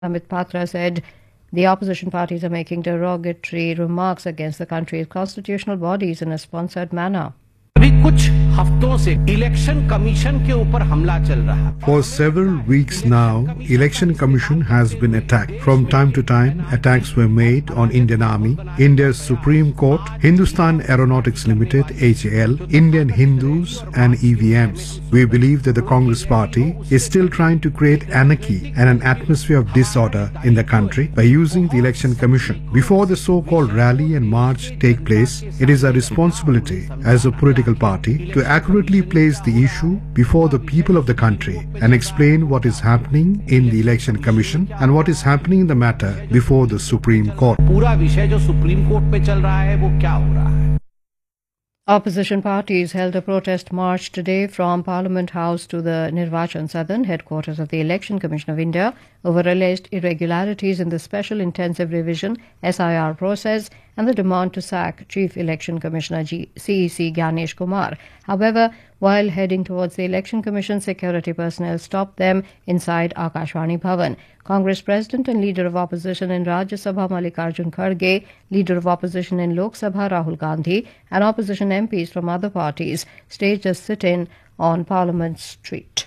Amit Patra said the opposition parties are making derogatory remarks against the country's constitutional bodies in a sponsored manner. अभी कुछ हफ्तों से election commission के ऊपर हमला चल रहा है. For several weeks now, Election Commission has been attacked. From time to time, attacks were made on Indian Army, India's Supreme Court, Hindustan Aeronautics Limited (HAL), Indian Hindus and EVMs. We believe that the Congress Party is still trying to create anarchy and an atmosphere of disorder in the country by using the Election Commission. Before the so-called rally and march take place, it is our responsibility as a political party to accurately place the issue before the people of the country and explain what is happening in the Election Commission and what is happening in the matter before the Supreme Court. पूरा विषय जो supreme court पे चल रहा है वो क्या हो रहा है? Opposition parties held a protest march today from Parliament House to the Nirvachan Sadan, headquarters of the Election Commission of India, over alleged irregularities in the Special Intensive Revision SIR process and the demand to sack Chief Election Commissioner CEC Ganesh Kumar. However, while heading towards the Election Commission, security personnel stopped them inside Akashvani Bhavan. Congress President and Leader of Opposition in Rajya Sabha Mallikarjun Kharge, Leader of Opposition in Lok Sabha Rahul Gandhi and opposition MPs from other parties staged a sit-in on Parliament Street.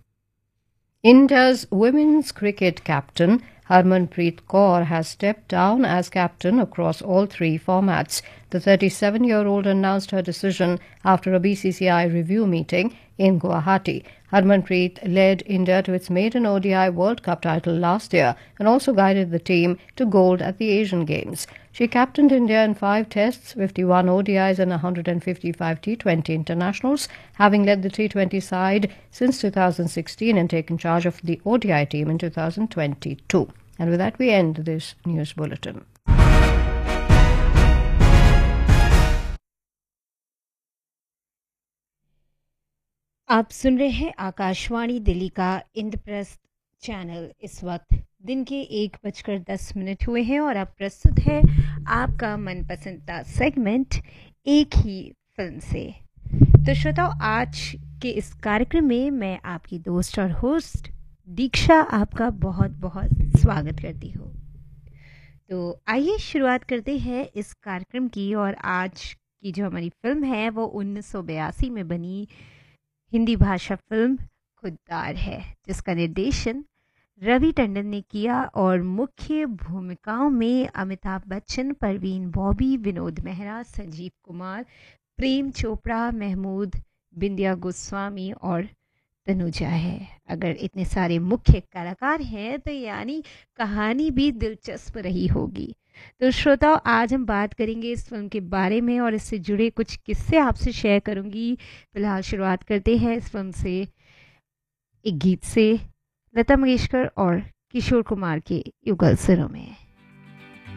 India's women's cricket captain Harmanpreet Kaur has stepped down as captain across all three formats. The 37-year-old announced her decision after a BCCI review meeting in Guwahati. Harmanpreet led India to its maiden ODI World Cup title last year and also guided the team to gold at the Asian Games. She captained India in 5 tests, 51 ODIs and 155 T20 internationals, having led the T20 side since 2016 and taken charge of the ODI team in 2022. And with that, we end this news bulletin. आप सुन रहे हैं आकाशवाणी दिल्ली का Indraprastha channel. इस वक्त दिन के 1:10 हुए हैं और अब प्रस्तुत है आपका मनपसंदीदा सेगमेंट एक ही फिल्म से. तो श्रोताओ, आज के इस कार्यक्रम में मैं आपकी दोस्त और होस्ट दीक्षा आपका बहुत बहुत स्वागत करती हूँ. तो आइए शुरुआत करते हैं इस कार्यक्रम की. और आज की जो हमारी फिल्म है वो 1982 में बनी हिंदी भाषा फिल्म खुददार है, जिसका निर्देशन रवि टंडन ने किया और मुख्य भूमिकाओं में अमिताभ बच्चन, परवीन बॉबी, विनोद मेहरा, संजीव कुमार, प्रेम चोपड़ा, महमूद, बिंदिया गोस्वामी और तनुजा है. अगर इतने सारे मुख्य कलाकार हैं तो यानी कहानी भी दिलचस्प रही होगी. तो श्रोताओ, आज हम बात करेंगे इस फिल्म के बारे में और इससे जुड़े कुछ किस्से आपसे शेयर करूंगी. फिलहाल शुरुआत करते हैं इस फिल्म से एक गीत से, लता मंगेशकर और किशोर कुमार के युगल सुरों में.